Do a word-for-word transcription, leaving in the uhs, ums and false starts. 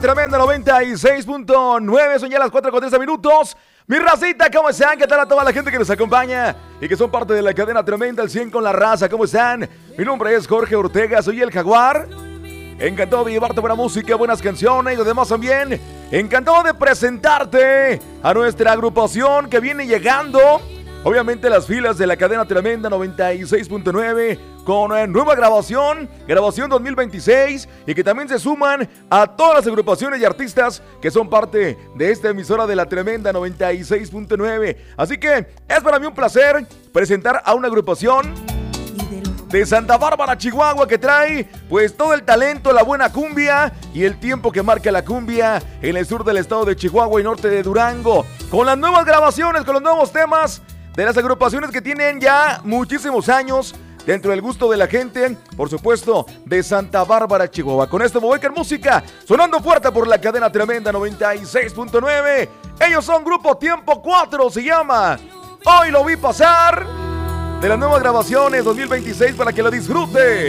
Tremenda noventa y seis punto nueve, son ya las cuatro con trece minutos. Mi racita, ¿cómo están? ¿Qué tal a toda la gente que nos acompaña y que son parte de la cadena Tremenda, el cien con la raza? ¿Cómo están? Mi nombre es Jorge Ortega, soy el Jaguar. Encantado de llevarte buena música, buenas canciones y lo demás también. Encantado de presentarte a nuestra agrupación que viene llegando. Obviamente las filas de la cadena Tremenda noventa y seis punto nueve con eh, nueva grabación, grabación dos mil veintiséis, y que también se suman a todas las agrupaciones y artistas que son parte de esta emisora de la Tremenda noventa y seis punto nueve. Así que es para mí un placer presentar a una agrupación de Santa Bárbara, Chihuahua, que trae pues todo el talento, la buena cumbia y el tiempo que marca la cumbia en el sur del estado de Chihuahua y norte de Durango, con las nuevas grabaciones, con los nuevos temas de las agrupaciones que tienen ya muchísimos años dentro del gusto de la gente, por supuesto, de Santa Bárbara, Chihuahua. Con esto me voy con música, sonando fuerte por la cadena Tremenda noventa y seis punto nueve. Ellos son Grupo Tiempo cuatro, se llama Hoy Lo Vi Pasar, de las nuevas grabaciones dos mil veintiséis, para que lo disfrute.